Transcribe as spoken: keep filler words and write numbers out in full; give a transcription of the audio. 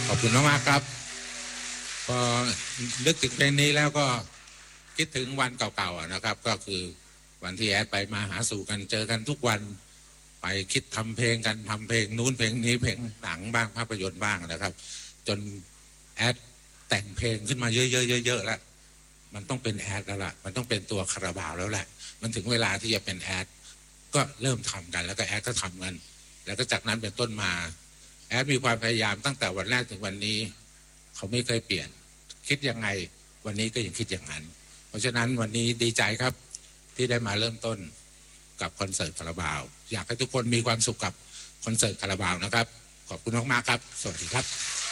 ขอบคุณมากๆครับพอนึกถึงเพลงนี้แล้วก็คิดถึงวันเก่าๆนะครับก็คือวันที่แอดไปมาหาสู่กันเจอกันทุกวันไปคิดทำเพลงกันทำเพลงนู้นเพลงนี้เพลงหนังบ้างภาพยนตร์บ้างนะครับจนแอดแต่งเพลงขึ้นมาเยอะๆเยอะๆแล้วมันต้องเป็นแอดแล้วล่ะมันต้องเป็นตัวคาราบาวแล้วแหละมันถึงเวลาที่จะเป็นแอดก็เริ่มทำกันแล้วก็แอดก็ทำกันแล้วก็จากนั้นเป็นต้นมาแอดมีความพยายามตั้งแต่วันแรกถึงวันนี้เขาไม่เคยเปลี่ยนคิดยังไงวันนี้ก็ยังคิดอย่างนั้นเพราะฉะนั้นวันนี้ดีใจครับที่ได้มาเริ่มต้นกับคอนเสิร์ตคาราบาวอยากให้ทุกคนมีความสุขกับคอนเสิร์ตคาราบาวนะครับขอบคุณมากๆครับสวัสดีครับ